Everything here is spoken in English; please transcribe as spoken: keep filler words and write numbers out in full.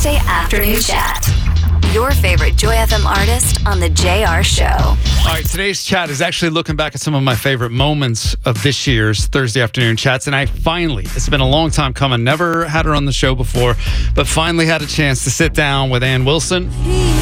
Thursday afternoon chat. Your favorite Joy F M artist on the J R Show. All right, today's chat is actually looking back at some of my favorite moments of this year's Thursday afternoon chats. And I finally, it's been a long time coming, never had her on the show before, but finally had a chance to sit down with Ann Wilson